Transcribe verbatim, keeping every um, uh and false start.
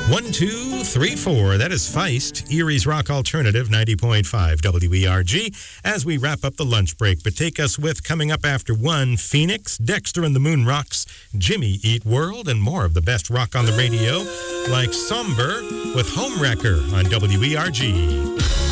One, two, three, four. That is Feist, Erie's Rock Alternative, ninety point five W E R G, as we wrap up the lunch break. But take us with, coming up after one, Phoenix, Dexter and the Moon Rocks, Jimmy Eat World, and more of the best rock on the radio, like Somber with Homewrecker on W E R G.